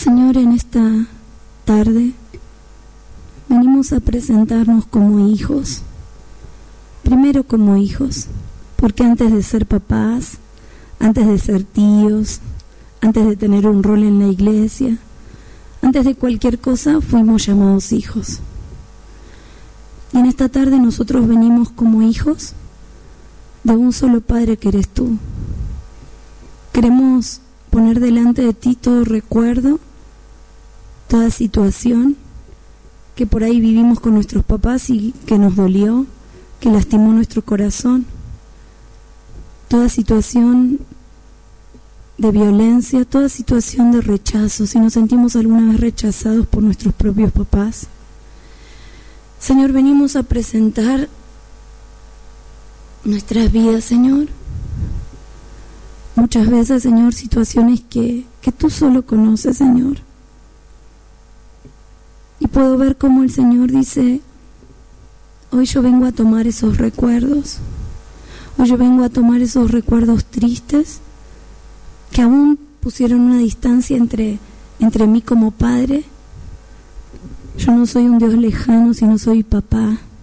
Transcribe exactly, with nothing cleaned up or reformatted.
Señor, en esta tarde venimos a presentarnos como hijos. Primero como hijos, porque antes de ser papás, antes de ser tíos, antes de tener un rol en la iglesia, antes de cualquier cosa, fuimos llamados hijos. Y en esta tarde nosotros venimos como hijos de un solo Padre que eres tú. Queremos poner delante de ti todo recuerdo, toda situación que por ahí vivimos con nuestros papás y que nos dolió, que lastimó nuestro corazón. Toda situación de violencia, toda situación de rechazo, si nos sentimos alguna vez rechazados por nuestros propios papás. Señor, venimos a presentar nuestras vidas, Señor. Muchas veces, Señor, situaciones que, que tú solo conoces, Señor. Y puedo ver cómo el Señor dice: hoy yo vengo a tomar esos recuerdos. Hoy yo vengo a tomar esos recuerdos tristes que aún pusieron una distancia entre, entre mí como padre. Yo no soy un Dios lejano, sino soy papá.